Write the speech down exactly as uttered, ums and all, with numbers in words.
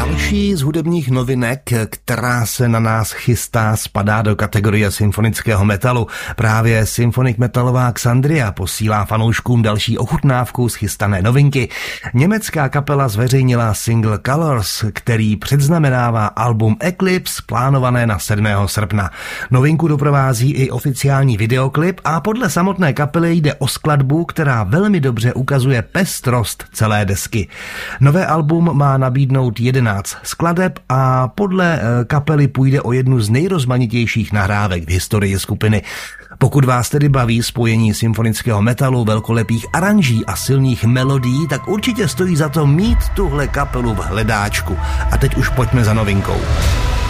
Další z hudebních novinek, která se na nás chystá, spadá do kategorie symfonického metalu. Právě symfonik metalová Xandria posílá fanouškům další ochutnávku z chystané novinky. Německá kapela zveřejnila single Colors, který předznamenává album Eclipse, plánované na sedmého srpna. Novinku doprovází i oficiální videoklip a podle samotné kapely jde o skladbu, která velmi dobře ukazuje pestrost celé desky. Nové album má nabídnout jedenáct skladeb a podle kapely půjde o jednu z nejrozmanitějších nahrávek v historii skupiny. Pokud vás tedy baví spojení symfonického metalu, velkolepých aranží a silných melodií, tak určitě stojí za to mít tuhle kapelu v hledáčku. A teď už pojďme za novinkou.